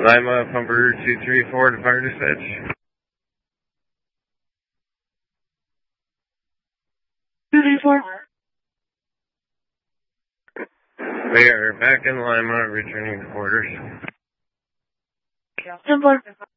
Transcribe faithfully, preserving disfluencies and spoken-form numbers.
Lima, Pumper two three four to fire dispatch. two three four. We are back in Lima, returning to quarters. Simple.